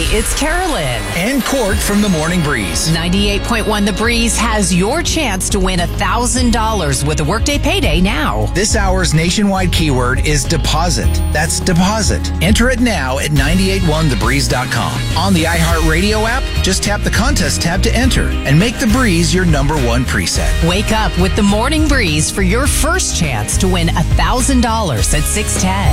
it's Carolyn. And Court from the Morning Breeze. 98.1 The Breeze has your chance to win $1,000 with a Workday Payday now. This hour's nationwide keyword is deposit. That's deposit. Enter it now at 981thebreeze.com. On the iHeartRadio app, just tap the contest tab to enter and make The Breeze your number one preset. Wake up with the Morning Breeze for your first chance to win $1,000 at 6:10.